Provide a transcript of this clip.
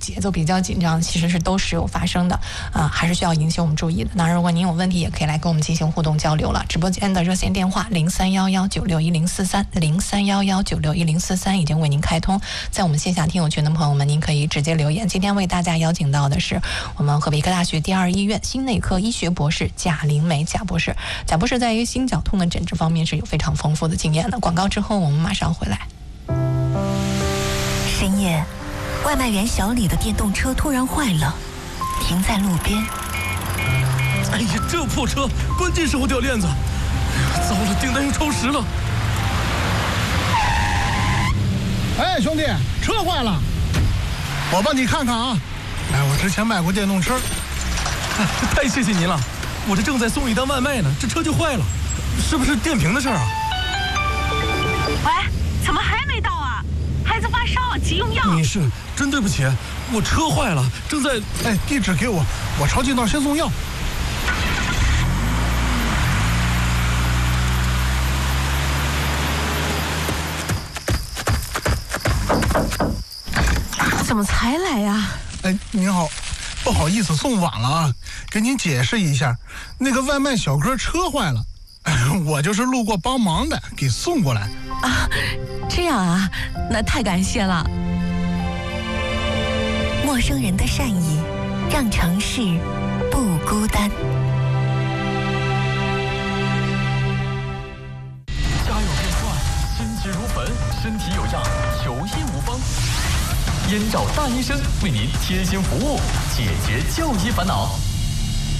节奏比较紧张，其实是都时有发生的还是需要引起我们注意的。那如果您有问题，也可以来跟我们进行互动交流了。直播间的热线电话0311961043，0311961043已经为您开通。在我们线下听友群的朋友们，您可以直接留言。今天为大家邀请到的是我们河北医科大学第2医院心内科医学博士贾玲梅贾博士。贾博士在心绞痛的诊治方面是有非常丰富的经验的。广告之后我们马上回来。 深夜，外卖员小李的电动车突然坏了，停在路边。 哎呀，这破车，关键时候掉链子，糟了，订单又超时了。 哎，兄弟，车坏了，我帮你看看啊。哎，我之前卖过电动车。 太谢谢您了，我这正在送一单外卖呢，这车就坏了，是不是电瓶的事儿啊？ 喂，怎么还没到啊？孩子发烧，急用药。 女士，真对不起，我车坏了，正在…… 哎，地址给我，我朝近道先送药。 怎么才来呀？ 哎，您好，不好意思送晚了啊，给您解释一下，那个外卖小哥车坏了，我就是路过帮忙的，给送过来。 啊，这样啊，那太感谢了。 陌生人的善意，让城市不孤单。 家有变幻，心急如焚，身体有恙，求医无方。燕赵大医生为您贴心服务，解决就医烦恼。